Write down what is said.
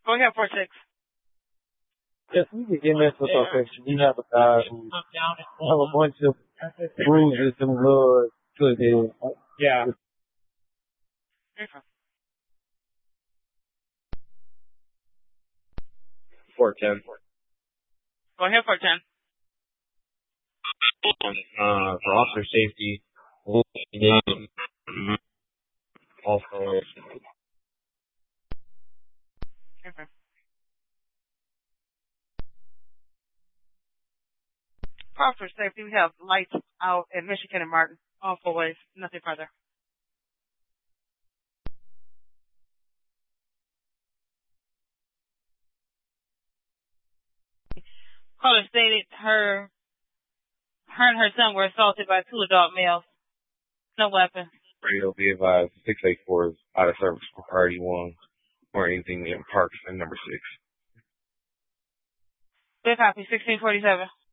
Go ahead, 4-6. Yes, we can get messed up affection. We have a guy who have a bunch of bruises and blood to his head. Yeah. Okay. 410. Go ahead, 4-10. For officer safety, also. Okay. For safety, we have lights out at Michigan and Martin. All 4 ways. Nothing further. Caller stated her and her son were assaulted by 2 adult males. No weapon. Radio be advised 684 is out of service for priority 1 or anything in Parks and number 6. Good copy, 1647.